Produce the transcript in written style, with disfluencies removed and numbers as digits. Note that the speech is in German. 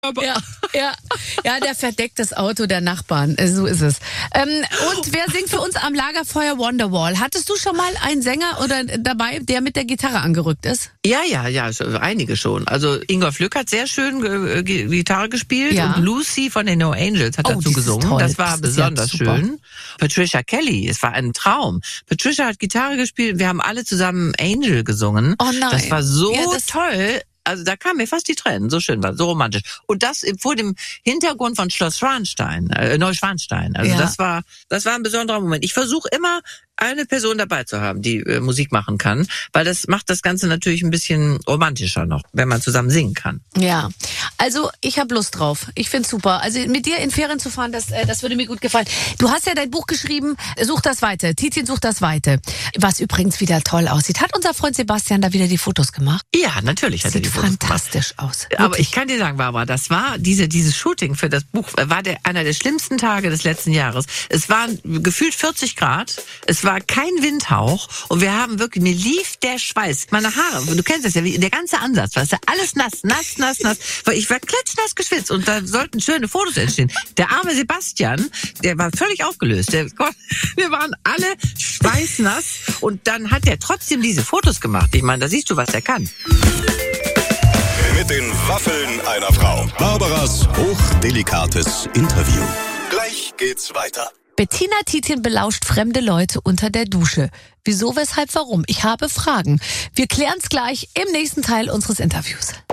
Ja, der verdeckt das Auto der Nachbarn. So ist es. Und wer singt für uns am Lagerfeuer Wonderwall? Hattest du schon mal einen Sänger oder dabei, der mit der Gitarre angerückt ist? Ja, einige schon. Also Ingolf Lück hat sehr schön Gitarre gespielt und Lucy von den No Angels hat dazu gesungen. Toll. Das war besonders schön. Patricia Kelly, es war ein Traum. Patricia hat Gitarre gespielt, wir haben alle zusammen Angel gesungen. Oh nein. Das war so toll. Also da kamen mir fast die Tränen, so schön war, so romantisch. Und das vor dem Hintergrund von Schloss Neuschwanstein. Also das war ein besonderer Moment. Ich versuche immer, eine Person dabei zu haben, die Musik machen kann, weil das macht das Ganze natürlich ein bisschen romantischer noch, wenn man zusammen singen kann. Ja, also ich habe Lust drauf. Ich find's super. Also mit dir in Ferien zu fahren, das würde mir gut gefallen. Du hast ja dein Buch geschrieben, Such das Weite. Tizien sucht das Weite. Was übrigens wieder toll aussieht. Hat unser Freund Sebastian da wieder die Fotos gemacht? Ja, natürlich hat er die Fotos gemacht. Sieht fantastisch aus. Wirklich. Aber ich kann dir sagen, Barbara, das war dieses Shooting für das Buch, war einer der schlimmsten Tage des letzten Jahres. Es waren gefühlt 40 Grad. Es war kein Windhauch und wir haben wirklich, mir lief der Schweiß, meine Haare, du kennst das ja, der ganze Ansatz, weißt du, alles nass, weil ich war klitschnass geschwitzt und da sollten schöne Fotos entstehen. Der arme Sebastian, der war völlig aufgelöst, wir waren alle schweißnass und dann hat er trotzdem diese Fotos gemacht. Ich meine, da siehst du, was er kann. Mit den Waffeln einer Frau. Barbaras hochdelikates Interview. Gleich geht's weiter. Bettina Tizien belauscht fremde Leute unter der Dusche. Wieso, weshalb, warum? Ich habe Fragen. Wir klären's gleich im nächsten Teil unseres Interviews.